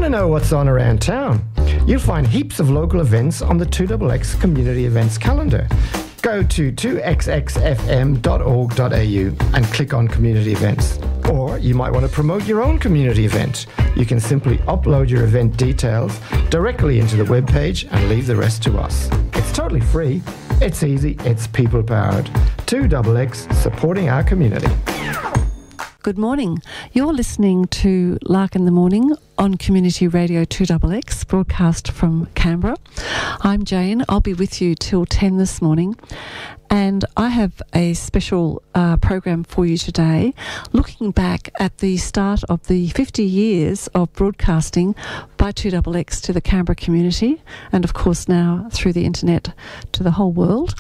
to know what's on around town? You'll find heaps of local events on the 2XX Community Events calendar. Go to 2xxfm.org.au and click on Community Events. Or you might want to promote your own community event. You can simply upload your event details directly into the webpage and leave the rest to us. It's totally free, it's easy, it's people-powered. 2XX, supporting our community. Good morning. You're listening to Lark in the Morning on Community Radio 2XX, broadcast from Canberra. I'm Jane. I'll be with you till 10 this morning. And I have a special program for you today, looking back at the start of the 50 years of broadcasting by 2XX to the Canberra community, and of course now through the internet to the whole world.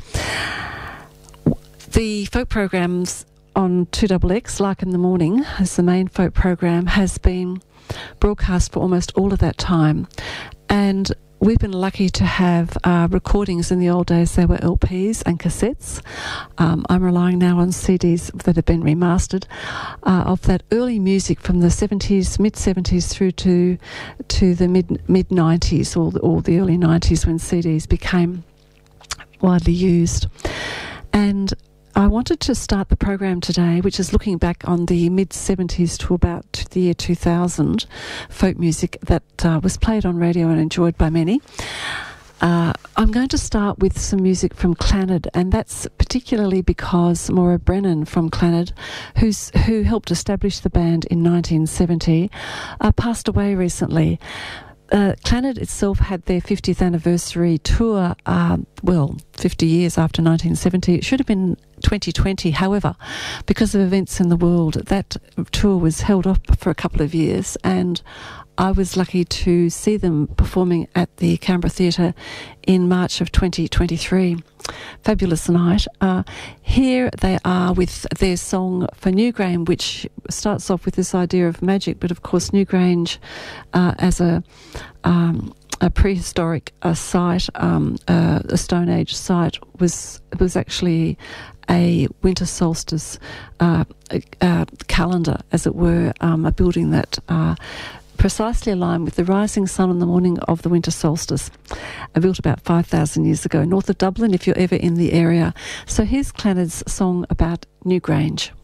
The folk programs on 2XX, Lark in the Morning, as the main folk program, has been broadcast for almost all of that time. And we've been lucky to have recordings. In the old days, there were LPs and cassettes. I'm relying now on CDs that have been remastered of that early music from the 70s, mid-70s through to the mid-90s or the early 90s when CDs became widely used. And I wanted to start the program today, which is looking back on the mid-70s to about the year 2000, folk music that was played on radio and enjoyed by many. I'm going to start with some music from Clannad, and that's particularly because Maura Brennan from Clannad, who helped establish the band in 1970, passed away recently. Clannad itself had their 50th anniversary tour, 50 years after 1970. It should have been 2020. However, because of events in the world, that tour was held up for a couple of years, and I was lucky to see them performing at the Canberra Theatre in March of 2023. Fabulous night. Here they are with their song for Newgrange, which starts off with this idea of magic, but of course Newgrange as a prehistoric site, a Stone Age site, was actually a winter solstice calendar, as it were, a building that precisely aligned with the rising sun on the morning of the winter solstice, built about 5,000 years ago, north of Dublin, if you're ever in the area. So here's Clannad's song about Newgrange.